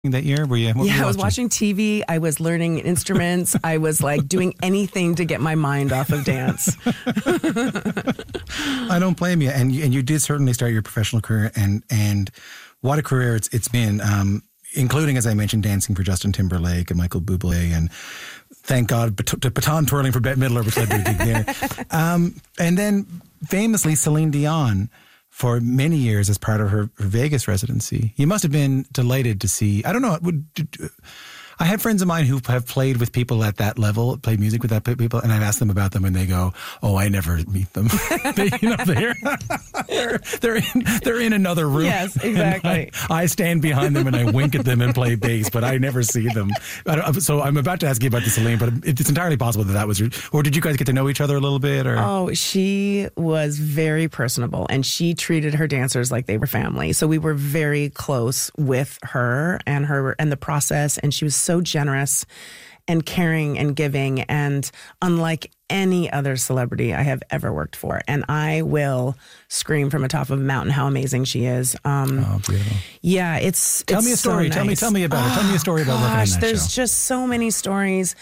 that year? Were you? I was watching TV. I was learning instruments. I was like doing anything to get my mind off of dance. I don't blame you. And you did certainly start your professional career, and what a career it's been, including, as I mentioned, dancing for Justin Timberlake and Michael Bublé, and thank God, baton twirling for Bette Midler, which led to a gig there. And then famously Celine Dion for many years as part of her Vegas residency. You must have been delighted to see, I don't know, I have friends of mine who have played with people at that level, played music with that people, and I've asked them about them, and they go, "Oh, I never meet them. They're in another room." Yes, exactly. I stand behind them and I wink at them and play bass, but I never see them. So I'm about to ask you about the Celine, but it's entirely possible that was, or did you guys get to know each other a little bit? Or she was very personable, and she treated her dancers like they were family. So we were very close with her and the process, and she was so generous and caring and giving, and unlike any other celebrity I have ever worked for. And I will scream from the top of a mountain how amazing she is. Beautiful. Yeah, Tell me a story. So nice. Tell me about it. Tell me a story about working on that show. There's just so many stories.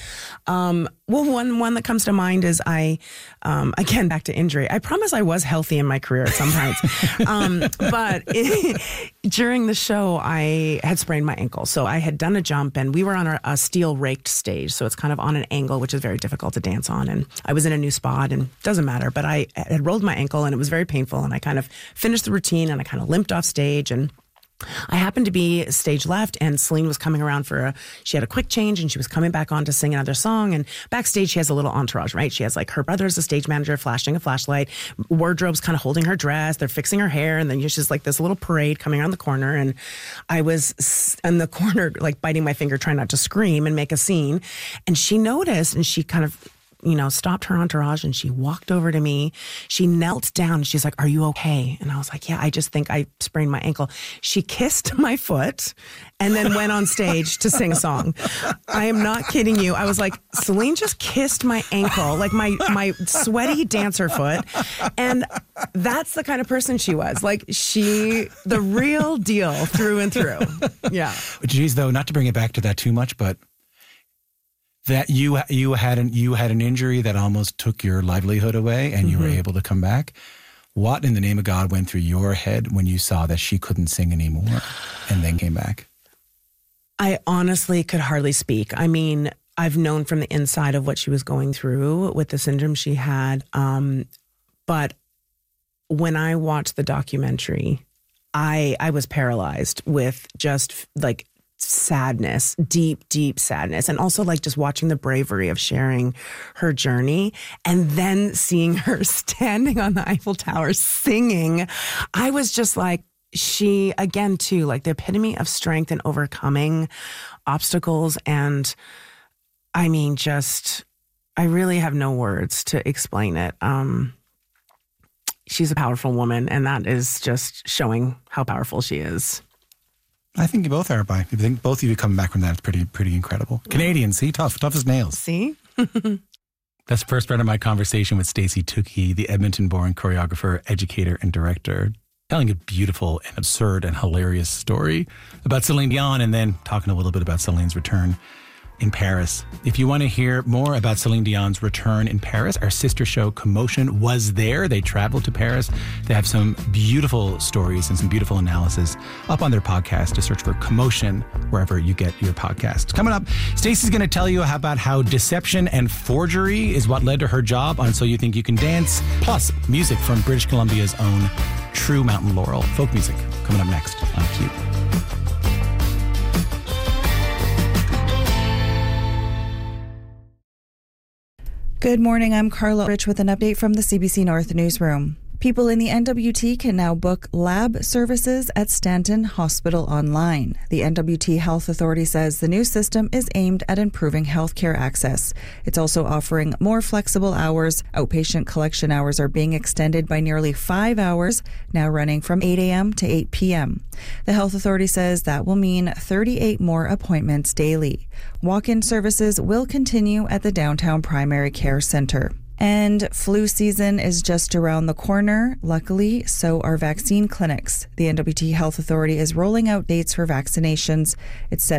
One that comes to mind is again, back to injury. I promise I was healthy in my career at some points. But during the show, I had sprained my ankle. So I had done a jump, and we were on a steel raked stage. So it's kind of on an angle, which is very difficult to dance on. And I was in a new spot, and it doesn't matter. But I had rolled my ankle, and it was very painful. And I kind of finished the routine, and I kind of limped off stage, and I happened to be stage left, and Celine was coming around she had a quick change, and she was coming back on to sing another song. And backstage, she has a little entourage, right? She has like her brother's a stage manager flashing a flashlight, wardrobe's kind of holding her dress, they're fixing her hair, and then she's like this little parade coming around the corner. And I was in the corner, like biting my finger, trying not to scream and make a scene. And she noticed, and she kind of stopped her entourage, and she walked over to me. She knelt down, and she's like, "Are you okay?" And I was like, "Yeah, I just think I sprained my ankle." She kissed my foot and then went on stage to sing a song. I am not kidding you. I was like, Celine just kissed my ankle, like my sweaty dancer foot. And that's the kind of person she was. Like, the real deal through and through. Yeah. Geez, though, not to bring it back to that too much, but that you had an injury that almost took your livelihood away, and you were able to come back. What in the name of God went through your head when you saw that she couldn't sing anymore and then came back? I honestly could hardly speak. I mean, I've known from the inside of what she was going through with the syndrome she had. But when I watched the documentary, I was paralyzed with just like sadness, deep sadness, and also like just watching the bravery of sharing her journey, and then seeing her standing on the Eiffel Tower singing. I was just like, she, again, too, like the epitome of strength and overcoming obstacles. And I mean, I really have no words to explain it. She's a powerful woman, and that is just showing how powerful she is. I think you both are. I think both of you coming back from that is pretty incredible. Canadians, see, tough as nails. See? That's the first part of my conversation with Stacey Tukey, the Edmonton-born choreographer, educator, and director, telling a beautiful and absurd and hilarious story about Celine Dion, and then talking a little bit about Celine's return in Paris. If you want to hear more about Celine Dion's return in Paris, our sister show Commotion was there. They traveled to Paris. They have some beautiful stories and some beautiful analysis up on their podcast. To search for Commotion wherever you get your podcasts. Coming up, Stacey's going to tell you about how deception and forgery is what led to her job on So You Think You Can Dance, plus music from British Columbia's own True Mountain Laurel. Folk music coming up next on Q. Good morning, I'm Carla Rich with an update from the CBC North Newsroom. People in the NWT can now book lab services at Stanton Hospital online. The NWT Health Authority says the new system is aimed at improving healthcare access. It's also offering more flexible hours. Outpatient collection hours are being extended by nearly 5 hours, now running from 8 a.m. to 8 p.m. The Health Authority says that will mean 38 more appointments daily. Walk-in services will continue at the Downtown Primary Care Center. And flu season is just around the corner. Luckily, so are vaccine clinics. The NWT Health Authority is rolling out dates for vaccinations. It said